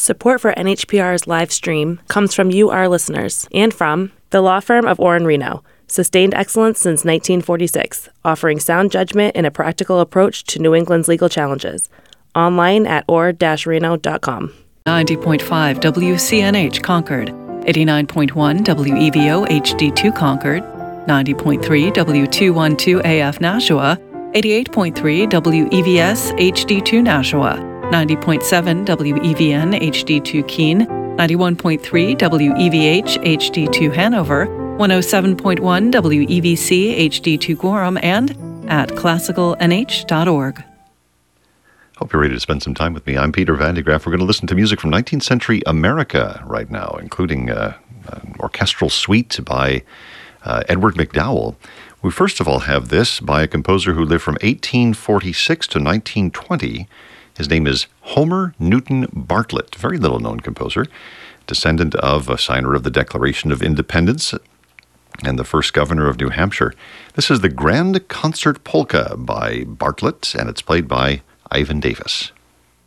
Support for NHPR's live stream comes from you, our listeners, and from the law firm of Orr & Reno, sustained excellence since 1946, offering sound judgment and a practical approach to New England's legal challenges. Online at orr-reno.com. 90.5 WCNH Concord, 89.1 WEVO HD2 Concord, 90.3 W212 AF Nashua, 88.3 WEVS HD2 Nashua, 90.7 WEVN HD2 Keene, 91.3 WEVH HD2 Hanover, 107.1 WEVC HD2 Gorham, and at classicalnh.org. Hope you're ready to spend some time with me. I'm Peter Van de Graaff. We're going to listen to music from 19th century America right now, including an orchestral suite by Edward McDowell. We first of all have this by a composer who lived from 1846 to 1920. His name is Homer Newton Bartlett, very little-known composer, descendant of a signer of the Declaration of Independence and the first governor of New Hampshire. This is the Grand Concert Polka by Bartlett, and it's played by Ivan Davis.